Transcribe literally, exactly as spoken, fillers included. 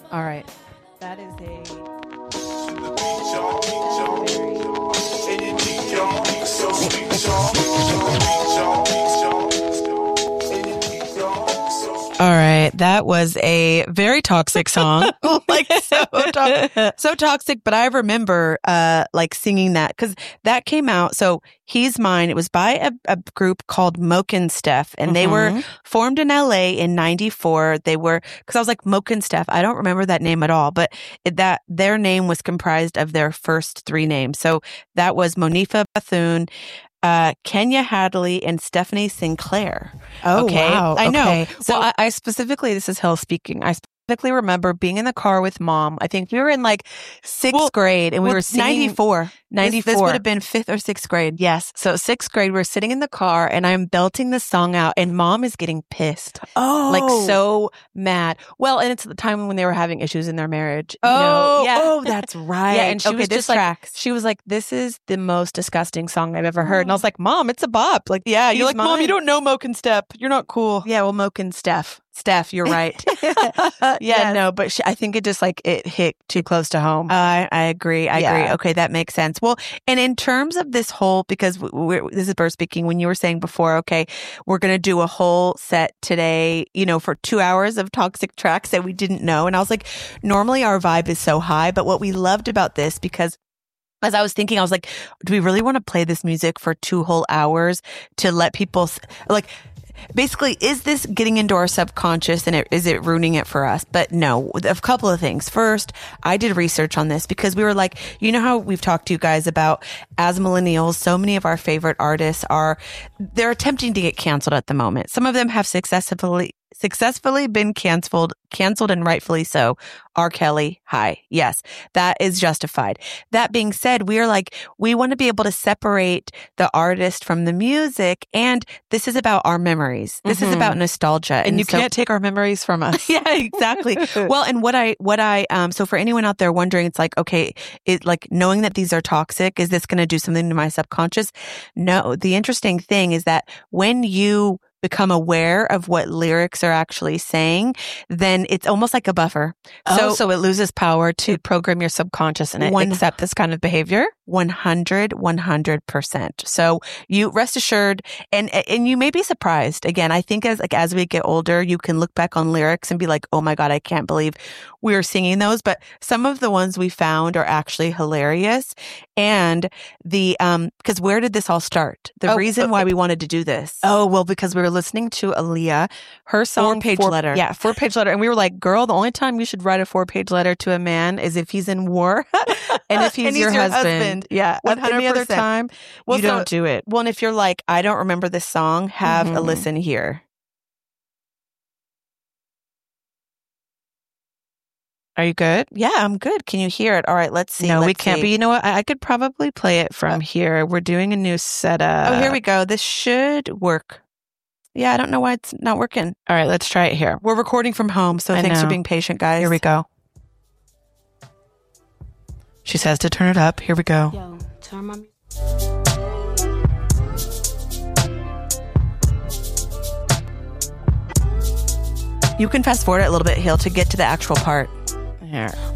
All right. That is a... All right, that was a very toxic song, like so, to- so toxic. But I remember, uh, like singing that because that came out. So He's Mine. It was by a, a group called Moke and Steph, and mm-hmm. they were formed in L A in ninety-four. They were because I was like Moke and Steph. I don't remember that name at all, but it, that their name was comprised of their first three names. So that was Monifa Bethune, Uh, Kenya Hadley, and Stephanie Sinclair. Oh, okay. wow. I know. Okay. So well, I, I specifically, this is Hill speaking. I specifically remember being in the car with Mom. I think we were in like sixth well, grade and we well, were singing. ninety-four. ninety-four. This, this would have been fifth or sixth grade. Yes. So sixth grade, we're sitting in the car and I'm belting the song out and Mom is getting pissed. Oh. Like so mad. Well, and it's the time when they were having issues in their marriage. You oh, know? Yeah. oh, that's right. Yeah, and she okay, was this just like, tracks. she was like, this is the most disgusting song I've ever heard. And I was like, Mom, it's a bop. Like, yeah, you're He's like, Mine. Mom, you don't know Moke and Steph. You're not cool. Yeah, well, Moke and Steph. Steph, you're right. yeah, yes. no, but she, I think it just like it hit too close to home. I I agree. I yeah. agree. Okay, that makes sense. Well, and in terms of this whole, because we're, this is Burr speaking, when you were saying before, okay, we're going to do a whole set today, you know, for two hours of toxic tracks that we didn't know. And I was like, normally our vibe is so high, but what we loved about this, because as I was thinking, I was like, do we really want to play this music for two whole hours to let people, like, basically, is this getting into our subconscious and it, is it ruining it for us? But no, a couple of things. First, I did research on this because we were like, you know how we've talked to you guys about as millennials, so many of our favorite artists are, they're attempting to get canceled at the moment. Some of them have successfully successfully been canceled, canceled and rightfully so. R. Kelly, hi. Yes, that is justified. That being said, we are like, we want to be able to separate the artist from the music. And this is about our memories. This mm-hmm. is about nostalgia. And, and you so, can't take our memories from us. Yeah, exactly. Well, and what I, what I, um, so for anyone out there wondering, it's like, okay, it like knowing that these are toxic, is this going to do something to my subconscious? No. The interesting thing is that when you become aware of what lyrics are actually saying, then it's almost like a buffer. Oh, so, so it loses power to program your subconscious and one, accept this kind of behavior? one hundred, one hundred percent. So you rest assured, and and you may be surprised. Again, I think as like as we get older, you can look back on lyrics and be like, oh my God, I can't believe we were singing those. But some of the ones we found are actually hilarious. And the, um, because where did this all start? The oh, reason uh, why we wanted to do this. Oh, well, because we were listening to Aaliyah, her song. Four page four, letter. Yeah, four page letter. And we were like, girl, the only time you should write a four page letter to a man is if he's in war and if he's, and he's your, your husband. husband. Yeah. one hundred percent. Any other time, well, you so, don't do it. Well, and if you're like, I don't remember this song, have mm-hmm. a listen here. Are you good? Yeah, I'm good. Can you hear it? All right, let's see. No, let's we can't. See. But you know what? I, I could probably play it from oh. here. We're doing a new setup. Oh, here we go. This should work. Yeah, I don't know why it's not working. All right, let's try it here. We're recording from home, so I thanks know. for being patient, guys. Here we go. She says to turn it up. Here we go. Yo, turn my music. You can fast forward it a little bit, Hill, to get to the actual part. Here.